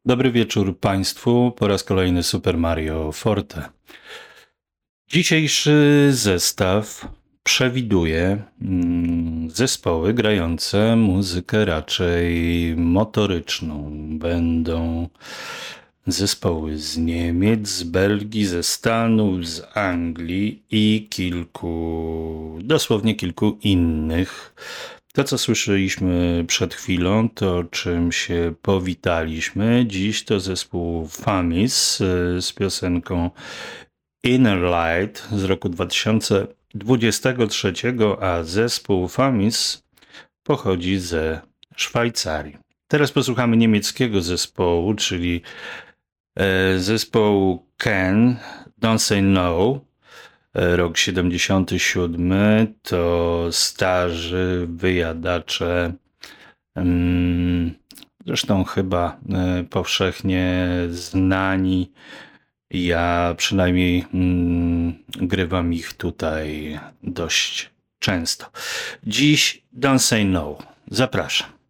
Dobry wieczór Państwu, po raz kolejny Super Mario Forte. Dzisiejszy zestaw przewiduje zespoły grające muzykę raczej motoryczną. Będą zespoły z Niemiec, z Belgii, ze Stanów, z Anglii i dosłownie kilku innych. To, co słyszeliśmy przed chwilą, to czym się powitaliśmy. Dziś to zespół Famis z piosenką Inner Light z roku 2023, a zespół Famis pochodzi ze Szwajcarii. Teraz posłuchamy niemieckiego zespołu, czyli zespołu Ken, Don't Say No. Rok 77 to starzy wyjadacze, zresztą chyba powszechnie znani. Ja przynajmniej grywam ich tutaj dość często. Dziś Don't Say No. Zapraszam.